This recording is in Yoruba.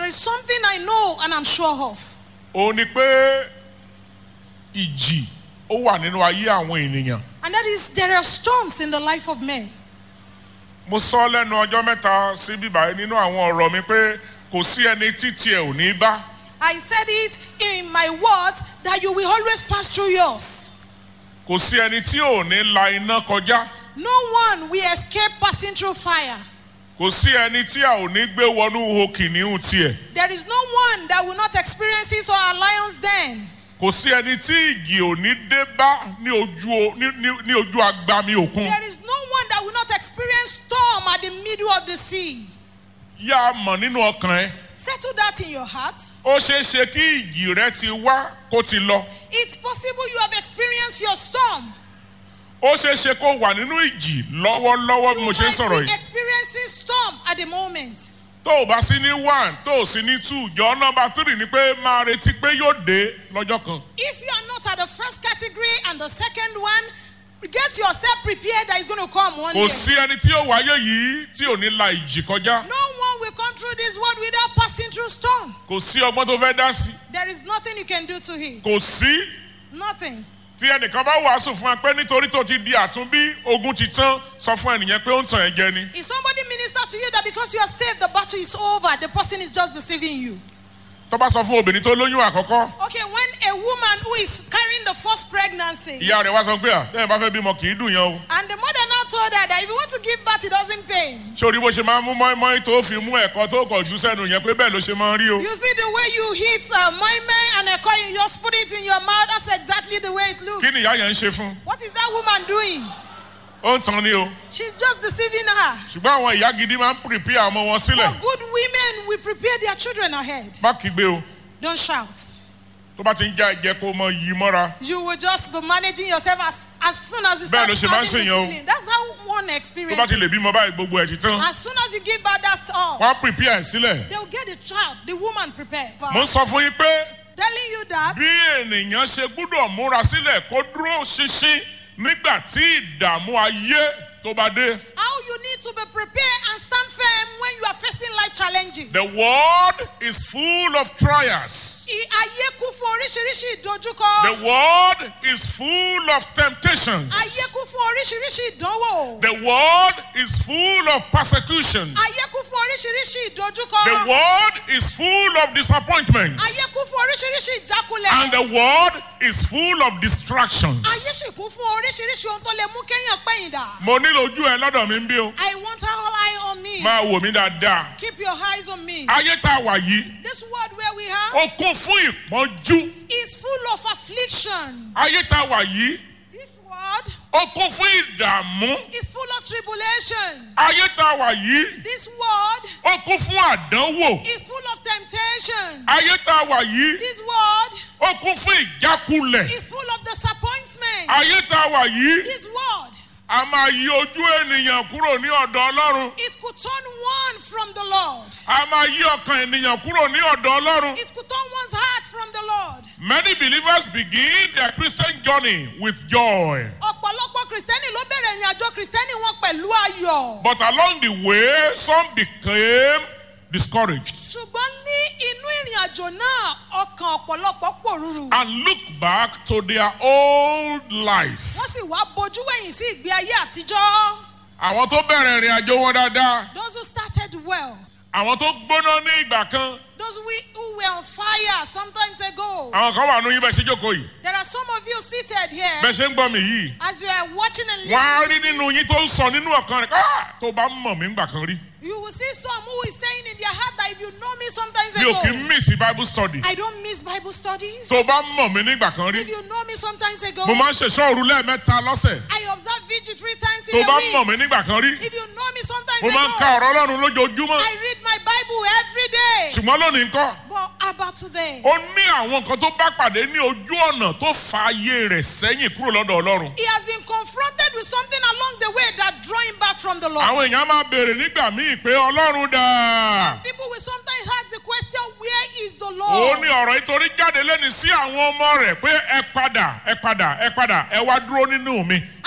is something I know and I'm sure of. Ó ní pé ìjì ó wà nínú ayé àwọn ènìyàn. And that is, there are storms in the life of men. Mo sọ lẹ́nu ọjọ́ mẹ́ta sí bíbáyìí nínú àwọn ọ̀rọ̀ mi pé kò sí ẹni títí ẹ̀ ò ní bá. I said it in my words that you will always pass through yours. Kò sí ẹni tí ò ní la iná kọjá. No one will escape passing through fire. Kò sí ẹni tí a ò ní gbé wọnú ihò kìnìún tiẹ̀. There is no one that will not experience his or her lion's den. Kò sí ẹni tí ìjì ò ní dé bá ní ojú agbami òkun. There is no one that will not experience storm at the middle of the sea. Yá a mọ̀ nínú ọkàn ẹ. Settle that in your heart. Ó ṣeé ṣe kí ìjì rẹ ti wá kó ti lọ. It's possible you have experienced your storm. Ó ṣeé ṣe kó wà nínú ìjì lọ́wọ́lọ́wọ́ bí mo ṣe ń sọ̀rọ̀ You might be yìí. experiencing storm at the moment. Tó o bá sí ní 1 tó o sí ní 2 jọ nọ́mbà 3 ni pé máa retí pé yóò dé lọ́jọ́ kan. If you are not at the first category and the second one, get yourself prepared that it's going to come one day. Kò sí ẹni tí yóò wáyé yìí tí ò ní la ìjì kọjá. No one will come through this world without passing through storm. Kò sí ọgbọ́n tó fẹ́ dá sí. There is nothing you can do to it. Kò sí. Nothing. Tí ẹnìkan bá wàásù fún ẹ pé nítorí tó ti di àtúnbí ogun ti tán sọ fún ẹnìyẹn pé ó ń tàn ẹ́ jẹ ni. If somebody minister to you that because you are saved the battle is over, the person is just deceiving you. Tó bá sọ fún obìnrin tó lóyún àkọ́kọ́. Okay, when a woman who is carrying the first pregnancy, Ìyá rẹ̀ wá sọ pé tẹ́yìn bá fẹ́ bímọ kì í dùn yẹn o. and the mother now told her that if you want to give birth, it doesn't pain. Ṣé orí bó ṣe máa ń mú mọ́ínmọ́ín tó fi mú ẹ̀kọ́ tó kọ̀ jù sẹ́nu yẹn pé bẹ́ẹ̀ ló ṣe máa ń rí o. You see the way you hit moimei and a coin, you just put it in your mouth. That's exactly the way it looks. Kí ni ìyá yẹn ń ṣe fún? What is that woman doing? Ó ń tan ni o. She's just deceiving her. Ṣùgbọ́n àwọn ìyá gidi máa ń prepare ọmọ wọn sílẹ̀. But good women will prepare their children ahead. Má kígbe o. Don't shout. Tó bá ti ń já ẹ̀jẹ̀ kó mọ yí mọ́ra. You will just be managing yourself as soon as you Bẹ́ẹ̀ start ló ṣe máa ń having the ṣèyàn o. feeling. That's how one Tó experience bá ti it. lè bímọ báyìí gbogbo ẹ̀ ti tán. As soon as you give birth, that's all. Wọ́n á prepare ẹ̀ sílẹ̀. They'll get the child, the woman prepared. Mo ń sọ fún yín pé Telling you that bí ènìyàn ṣe gbúdọ̀ múra sílẹ̀ kó dúró ṣinṣin nígbà tí ìdààmú ayé tó bá dé. how you need to be prepared and stand firm when you are facing life challenges. The world is full of trials. Ayé kún fún oríṣiríṣi ìdojúkọ. The world is full of temptations. Ayé kún fún oríṣiríṣi ìdánwò. The world is full of persecution. Ayé kún fún oríṣiríṣi ìdojúkọ. The world is full of disappointments. Ayé kún fún oríṣiríṣi ìjákulẹ̀. And the world is full of distractions. Ayé sì kún fún oríṣiríṣi ohun tó lè mú kéèyàn pẹ̀yìndà. Mo nílò ojú ẹ lọ́dọ̀ mi ń bí o. I want all eye on me. Máa wò mí dáadáa. Keep your eyes on me. Ayé tá a wà yìí, This world where we are ó kún fún ìpọ́njú. is full of affliction. Ayé tá a wà yìí, This world ó kún fún ìdààmú. is full of tribulation. Ayé tá a wà yìí, This world ó kún fún àdánwò. is full of temptation. Ayé tá a wà yìí, This world ó kún fún ìjákulẹ̀. is full of disappointment. Ayé tá a wà yìí, This world, a máa yí ojú ènìyàn kúrò ní ọ̀dọ̀ Ọlọ́run. it could turn one from the Lord. A máa yí ọkàn ènìyàn kúrò ní ọ̀dọ̀ Ọlọ́run. It could turn one's heart from the Lord. Many believers begin their Christian journey with joy. Ọ̀pọ̀lọpọ̀ Kristẹni ló bẹ̀rẹ̀ ìrìn àjò Kristẹni wọn pẹ̀lú ayọ̀. But along the way, some became discouraged Ṣùgbọ́n ní inú ìrìn àjò náà, ọkàn ọ̀pọ̀lọpọ̀ pòrúurú. and looked back to their old life. Wọ́n sì wá bojú wẹ̀yìn sí ìgbé ayé àtijọ́. Àwọn tó bẹ̀rẹ̀ ìrìn àjò wọn dáadáa. Those who started well. Àwọn tó gbóná ní ìgbà kan. Those who were on fire sometimes ago. Àwọn kan wà nínú yín bẹ́ẹ̀ ṣe jókòó yìí. There are some of you seated here. Bẹ́ẹ̀ ṣe ń gbọ́ mi yìí. As you are watching and Wọ́n á listening, rí nínú yín tó ń sọ nínú ọkàn rẹ̀ tó bá mọ̀ mí ńgbà kan rí. you will see some who is saying in their heart that if you know me sometimes Mi ò kì í ago, miss Bible study. I don't miss Bible studies. Tó bá mọ̀ mí nígbà kan rí. If you know me sometimes ago, Mo máa ń ṣèṣọ́ òru lẹ́ẹ̀mẹ́ta lọ́sẹ̀. I observe vigil 3 times Tó in bá a mọ̀ week. mí nígbà kan rí. If you know me sometimes Mo máa ń ka ago, ọ̀rọ̀ Ọlọ́run lójoojúmọ́. I read my Bible every day. Ṣùgbọ́n lónìí ńkọ́? But about today, Ó ní àwọn nǹkan tó bá pàdé ní ojú ọ̀nà tó fa ayé rẹ̀ sẹ́yìn kúrò lọ́dọ̀ Ọlọ́run. he has been confronted with something along the way that draw him back from the Lord. Àwọn èèyàn máa béèrè nígbà míì pé Ọlọ́run dà. People will sometimes ask the question, where is the Ó Lord? ní ọ̀rọ̀ ìtorí jáde lẹ́nu sí àwọn ọmọ rẹ̀ pé ẹ padà ẹ wá dúró nínú mi.